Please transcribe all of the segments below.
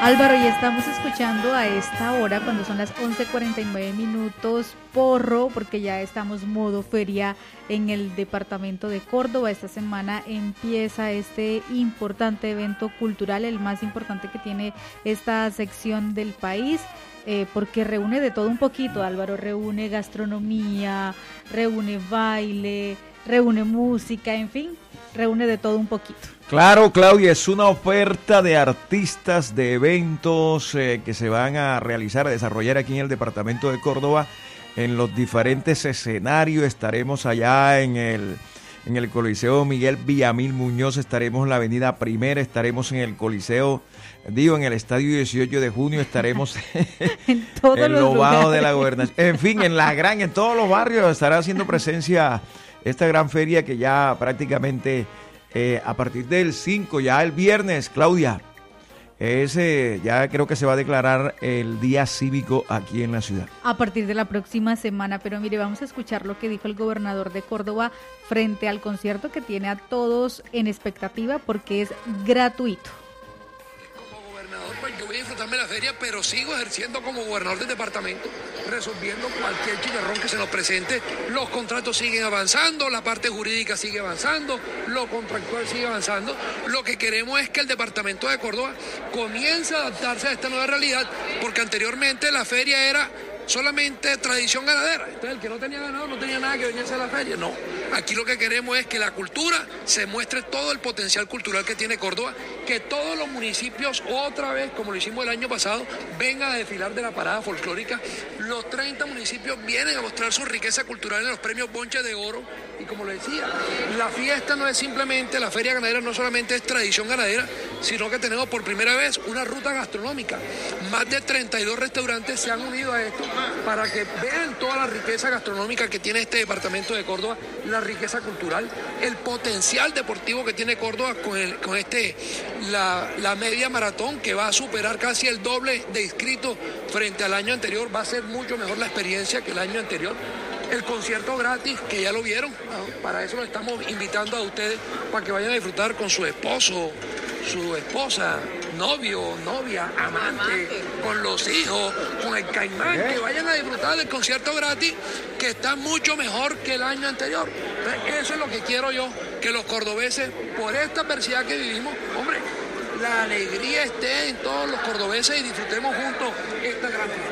Álvaro, y estamos escuchando a esta hora, cuando son las 11:49, Porro, porque ya estamos modo feria en el departamento de Córdoba. Esta semana empieza este importante evento cultural, el más importante que tiene esta sección del país, porque reúne de todo un poquito, Álvaro. Reúne gastronomía, reúne baile, reúne música, en fin, reúne de todo un poquito. Claro, Claudia, es una oferta de artistas, de eventos que se van a realizar, a desarrollar aquí en el departamento de Córdoba, en los diferentes escenarios. Estaremos allá en el Coliseo Miguel Villamil Muñoz, estaremos en la Avenida Primera, estaremos en el Coliseo, en el Estadio 18 de Junio, estaremos en todos en los Lobado lugares de la Gobernación, en fin, en todos los barrios estará haciendo presencia esta gran feria que ya prácticamente a partir del 5, ya el viernes, Claudia, ya creo que se va a declarar el día cívico aquí en la ciudad. A partir de la próxima semana, pero mire, vamos a escuchar lo que dijo el gobernador de Córdoba frente al concierto que tiene a todos en expectativa porque es gratuito. Como gobernador, pues yo voy a disfrutarme de la feria, pero sigo ejerciendo como gobernador del departamento, resolviendo cualquier chicharrón que se nos presente. Los contratos siguen avanzando, la parte jurídica sigue avanzando, lo contractual sigue avanzando. Lo que queremos es que el departamento de Córdoba comience a adaptarse a esta nueva realidad, porque anteriormente la feria era solamente tradición ganadera. Entonces el que no tenía ganado no tenía nada que venirse a la feria. No, aquí lo que queremos es que la cultura se muestre todo el potencial cultural que tiene Córdoba, que todos los municipios otra vez, como lo hicimos el año pasado, vengan a desfilar de la parada folclórica. Los 30 municipios vienen a mostrar su riqueza cultural en los premios Bonche de Oro. Y como lo decía, la fiesta no es simplemente, la feria ganadera no solamente es tradición ganadera, sino que tenemos por primera vez una ruta gastronómica. Más de 32 restaurantes se han unido a esto para que vean toda la riqueza gastronómica que tiene este departamento de Córdoba, la riqueza cultural, el potencial deportivo que tiene Córdoba con la media maratón, que va a superar casi el doble de inscritos frente al año anterior. Va a ser mucho mejor la experiencia que el año anterior. El concierto gratis, que ya lo vieron, ¿no? Para eso lo estamos invitando a ustedes, para que vayan a disfrutar con su esposo, su esposa, novio, novia, amante, con los hijos, con el caimán, que vayan a disfrutar del concierto gratis, que está mucho mejor que el año anterior. Entonces, eso es lo que quiero yo, que los cordobeses, por esta adversidad que vivimos, hombre, la alegría esté en todos los cordobeses y disfrutemos juntos esta gran fiesta.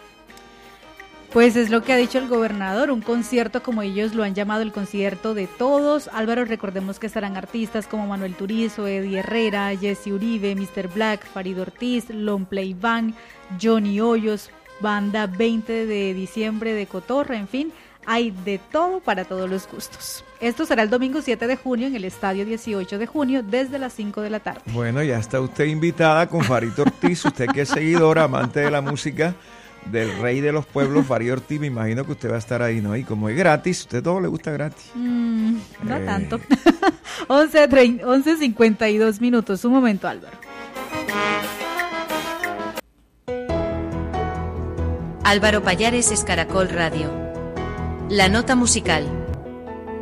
Pues es lo que ha dicho el gobernador, un concierto como ellos lo han llamado el concierto de todos. Álvaro, recordemos que estarán artistas como Manuel Turizo, Eddie Herrera, Jesse Uribe, Mr. Black, Farid Ortiz, Long Play Band, Johnny Hoyos, banda 20 de diciembre de Cotorra, en fin, hay de todo para todos los gustos. Esto será el domingo 7 de junio en el Estadio 18 de junio desde las 5 de la tarde. Bueno, ya está usted invitada con Farid Ortiz, usted que es seguidora, amante de la música, del rey de los pueblos, Farid Ortiz, me imagino que usted va a estar ahí, ¿no? Y como es gratis, ¿usted todo le gusta gratis? No tanto. 11:52. Un momento, Álvaro. Álvaro Pallares es Caracol Radio. La nota musical.